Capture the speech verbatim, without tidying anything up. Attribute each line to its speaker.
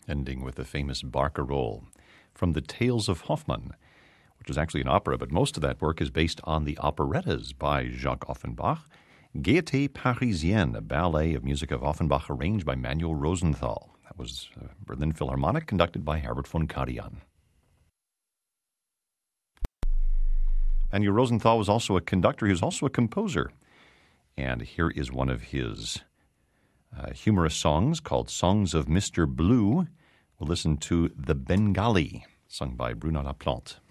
Speaker 1: ending with the famous barcarolle from the Tales of Hoffmann, which is actually an opera, but most of that work is based on the operettas by Jacques Offenbach. Gaieté Parisienne, a ballet of music of Offenbach arranged by Manuel Rosenthal. That was uh, Berlin Philharmonic, conducted by Herbert von Karajan. Manuel Rosenthal was also a conductor. He was also a composer. And here is one of his uh, humorous songs called Songs of Mister Blue. We'll listen to The Bengali, sung by Bruno Laplante.